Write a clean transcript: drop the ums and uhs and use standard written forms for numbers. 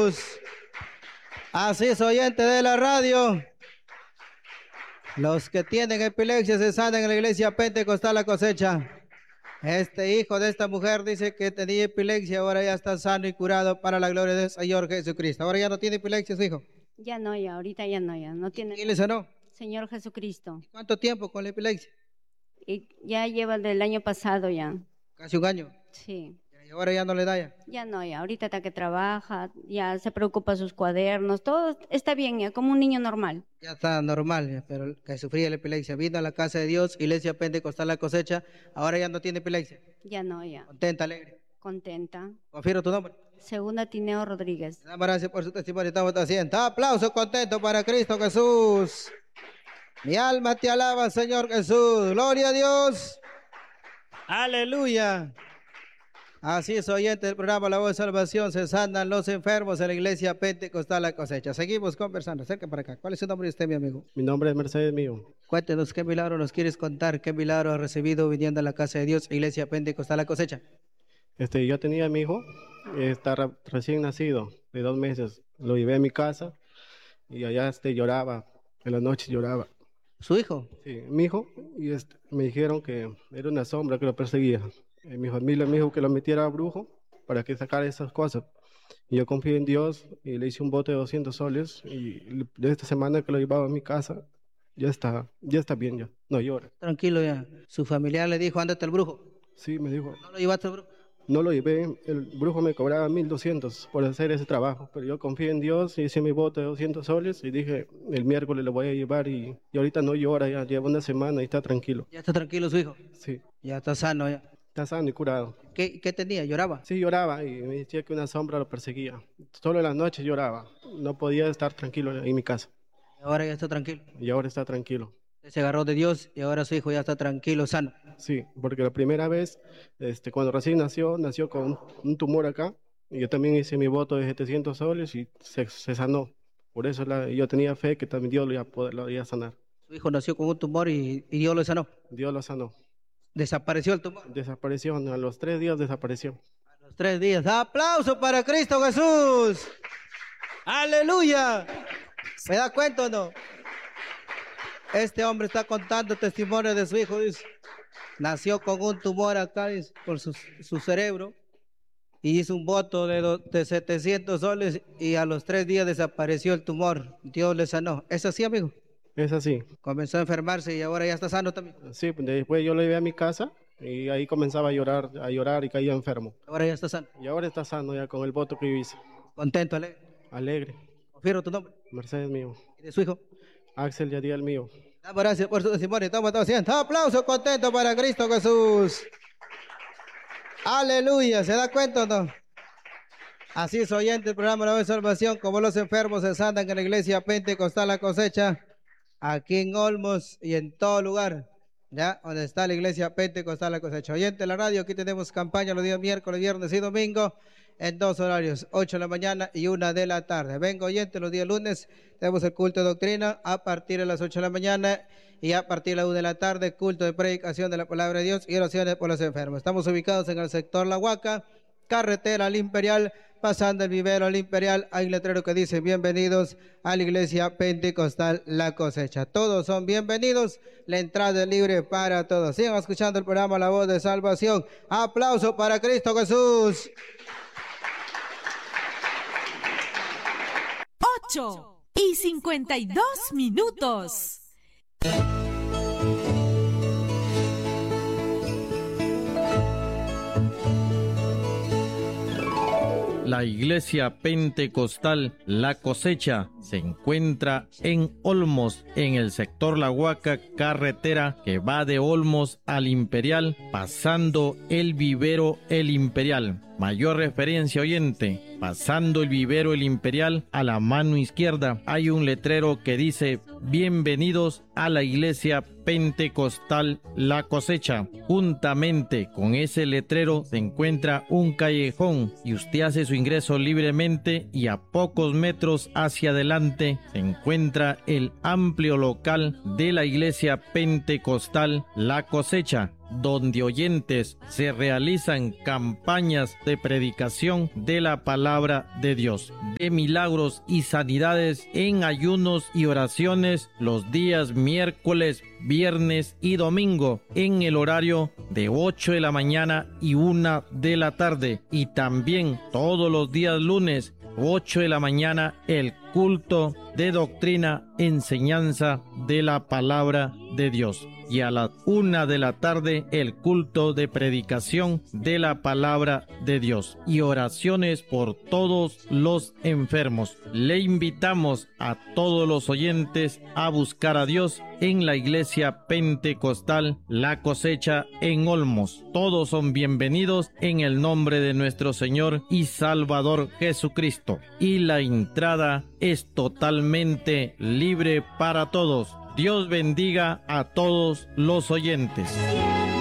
Jesús. Así es, oyente de la radio. Los que tienen epilepsia se sanan en la iglesia Pentecostal La Cosecha. Este hijo de esta mujer dice que tenía epilepsia, ahora ya está sano y curado para la gloria del Señor Jesucristo. Ahora ya no tiene epilepsia su hijo. Ya no, ahorita ya no tiene. ¿Quién le sanó? Señor Jesucristo. ¿Cuánto tiempo con la epilepsia? Y ya lleva del año pasado ya. Casi un año. Sí. Y ahora ya no le da ya. Ya no, ahorita está que trabaja, ya se preocupa sus cuadernos, todo está bien ya, como un niño normal. Ya está normal, ya, pero que sufría la epilepsia. Vino a la casa de Dios, iglesia Pentecostal La Cosecha, ahora ya no tiene epilepsia. Ya no, ya. Contenta, alegre. Contenta. Confirmo tu nombre. Segunda Tineo Rodríguez. Gracias por su testimonio. Estamos haciendo. Aplauso contento para Cristo Jesús. Mi alma te alaba, Señor Jesús. Gloria a Dios. Aleluya. Así es, oyente del programa La Voz de Salvación. Se sanan los enfermos en la iglesia Pentecostal La Cosecha. Seguimos conversando. Acerca para acá. ¿Cuál es su nombre de usted, mi amigo? Mi nombre es Mercedes mío. Cuéntenos qué milagro nos quieres contar. ¿Qué milagro has recibido viniendo a la casa de Dios, iglesia Pentecostal La Cosecha? Yo tenía a mi hijo, está recién nacido, de 2 meses. Lo llevé a mi casa y allá lloraba, en la noche lloraba. ¿Su hijo? Sí, mi hijo, y me dijeron que era una sombra que lo perseguía. Mi familia me dijo que lo metiera a brujo para que sacara esas cosas. Y yo confié en Dios y le hice un bote de 200 soles y de esta semana que lo llevaba a mi casa, ya está bien ya, no llora. Tranquilo ya. ¿Su familiar le dijo, ándate al brujo? Sí, me dijo. ¿No lo llevaste al brujo? No lo llevé, el brujo me cobraba 1.200 por hacer ese trabajo, pero yo confié en Dios y hice mi bote de 200 soles y dije, el miércoles lo voy a llevar y ahorita no llora, ya lleva una semana y está tranquilo. ¿Ya está tranquilo su hijo? Sí. Ya está sano ya. Está sano y curado. ¿Qué tenía? ¿Lloraba? Sí, lloraba y me decía que una sombra lo perseguía. Solo en las noches lloraba, no podía estar tranquilo en mi casa. Ahora ya está tranquilo. Y ahora está tranquilo. Se agarró de Dios y ahora su hijo ya está tranquilo, sano. Sí, porque la primera vez, cuando recién nació con un tumor acá. Y yo también hice mi voto de 700 soles y se sanó. Por eso yo tenía fe que también Dios lo iba a sanar. Su hijo nació con un tumor y Dios lo sanó. Dios lo sanó. ¿Desapareció el tumor? Desapareció, a los 3 días desapareció. A los 3 días. ¡Aplauso para Cristo Jesús! ¡Aleluya! ¿Se da cuenta o no? Este hombre está contando testimonio de su hijo, dice. Nació con un tumor acá, dice, por su cerebro. Y hizo un voto de 700 soles y a los 3 días desapareció el tumor. Dios le sanó. ¿Es así, amigo? Es así. Comenzó a enfermarse y ahora ya está sano también. Sí, después yo lo llevé a mi casa y ahí comenzaba a llorar y caía enfermo. Ahora ya está sano. Y ahora está sano ya con el voto que yo hice. Contento, alegre. Alegre. Confirmo tu nombre. Mercedes mío. ¿Y de su hijo? Axel Yadiel mío. Damos gracias por su testimonio. Estamos haciendo aplauso contento para Cristo Jesús. Aleluya. ¿Se da cuenta o no? Así es, oyente, el programa La Voz de Salvación, como los enfermos se sanan en la iglesia Pentecostal La Cosecha, aquí en Olmos y en todo lugar, ya, donde está la iglesia Pentecostal La Cosecha. Oyente de la radio, aquí tenemos campaña los días miércoles, viernes y domingo, en 2 horarios, 8 de la mañana y 1 de la tarde. Venga, oyente, los días lunes tenemos el culto de doctrina a partir de las 8 de la mañana y a partir de la 1 de la tarde, culto de predicación de la palabra de Dios y oraciones por los enfermos. Estamos ubicados en el sector La Huaca, carretera al Imperial, pasando el vivero al Imperial. Hay un letrero que dice: bienvenidos a la iglesia Pentecostal La Cosecha. Todos son bienvenidos, la entrada es libre para todos. Sigan escuchando el programa La Voz de Salvación. Aplauso para Cristo Jesús. 8:52. La iglesia Pentecostal La Cosecha se encuentra en Olmos, en el sector La Huaca, carretera que va de Olmos al Imperial, pasando el vivero El Imperial. Mayor referencia, oyente, pasando el vivero El Imperial, a la mano izquierda hay un letrero que dice: bienvenidos a la iglesia Pentecostal La Cosecha. Juntamente con ese letrero se encuentra un callejón y usted hace su ingreso libremente, y a pocos metros hacia adelante se encuentra el amplio local de la iglesia Pentecostal La Cosecha. donde oyentes se realizan campañas de predicación de la palabra de Dios, de milagros y sanidades en ayunos y oraciones los días miércoles, viernes y domingo en el horario de 8 de la mañana y 1 de la tarde, y también todos los días lunes 8 de la mañana el culto de doctrina, enseñanza de la palabra de Dios, y a las 1 de la tarde el culto de predicación de la palabra de Dios y oraciones por todos los enfermos. Le invitamos a todos los oyentes a buscar a Dios en la Iglesia Pentecostal La Cosecha en Olmos. Todos son bienvenidos en el nombre de nuestro Señor y Salvador Jesucristo, y la entrada es totalmente libre para todos. Dios bendiga a todos los oyentes.